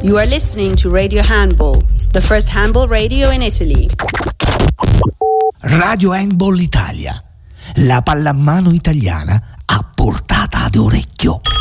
You are listening to Radio Handball, the first handball radio in Italy. Radio Handball Italia, la pallamano italiana a portata d'orecchio.